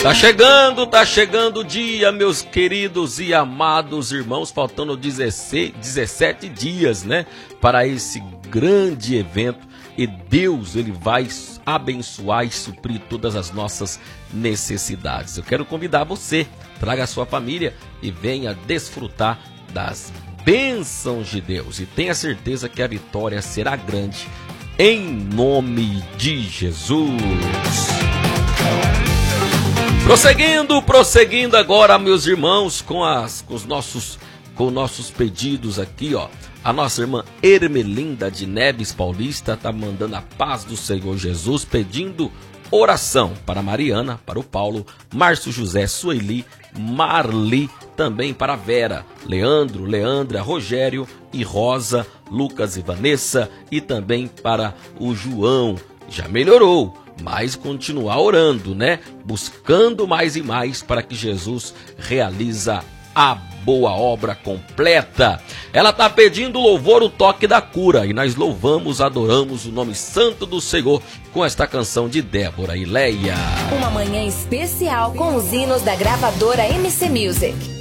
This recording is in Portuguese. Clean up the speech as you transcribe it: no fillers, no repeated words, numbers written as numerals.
Tá chegando o dia, meus queridos e amados irmãos, faltando 17 dias, né, para esse grande evento, e Deus, ele vai abençoar e suprir todas as nossas necessidades. Eu quero convidar você, traga a sua família e venha desfrutar das bênçãos de Deus, e tenha certeza que a vitória será grande, em nome de Jesus. Prosseguindo agora, meus irmãos, com os nossos pedidos aqui, ó. A nossa irmã Ermelinda de Neves Paulista tá mandando a paz do Senhor Jesus, pedindo oração para Mariana, para o Paulo, Márcio José, Sueli, Marli, também para Vera, Leandro, Leandra, Rogério e Rosa, Lucas e Vanessa, e também para o João. Já melhorou, mas continuar orando, né? Buscando mais e mais para que Jesus realiza a boa obra completa. Ela está pedindo louvor, o toque da cura, e nós louvamos, adoramos o nome santo do Senhor com esta canção de Débora e Leia. Uma manhã especial com os hinos da gravadora MC Music.